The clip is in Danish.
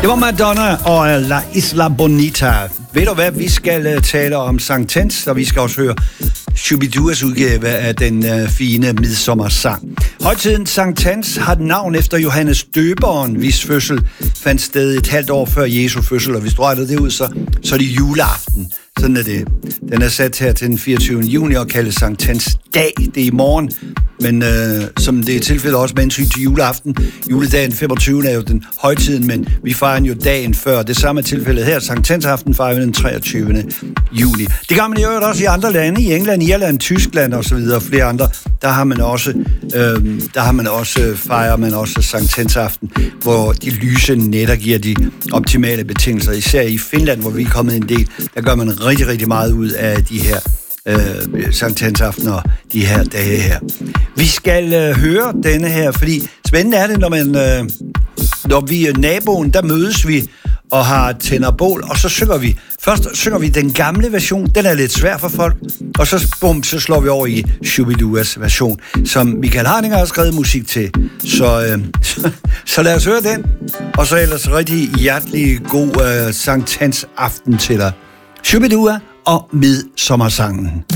Det var Madonna og La Isla Bonita. Ved du hvad, vi skal tale om Sankt Hans, og vi skal også høre Shubiduas udgave af den fine midsommersang. Højtiden Sankt Hans har navn efter Johannes Døberen, hvis fødsel fandt sted et halvt år før Jesu fødsel, og hvis du retter det ud, så er det juleaften. Sådan er det. Den er sat her til den 24. juni og kaldes Sankt Hans dag. Det er i morgen, men som det er tilfældet også med hensyn til juleaften. Juledagen 25. er jo den højtiden, men vi fejrer jo dagen før. Det samme er tilfældet her. Sankt Hans aften fejrer vi den 23. juni. Det gør man jo også i andre lande, i England, Irland, Tyskland og så videre, flere andre. Der har man også fejrer man også Sankt Hans aften, hvor de lyse nætter giver de optimale betingelser. Især i Finland, hvor vi er kommet en del, der gør man rigtig, rigtig meget ud af de her Sankt Hans aften og de her dage her. Vi skal høre denne her, fordi spændende er det, når vi er naboen, der mødes vi og har tænder bål, og så synger vi. Først synger vi den gamle version, den er lidt svær for folk, og så slår vi over i Shubiduas version, som Michael Harninger har skrevet musik til. Så lad os høre den, og så ellers rigtig hjertelig god Sankt Hans aften til dig. Shubidua og midsommersangen.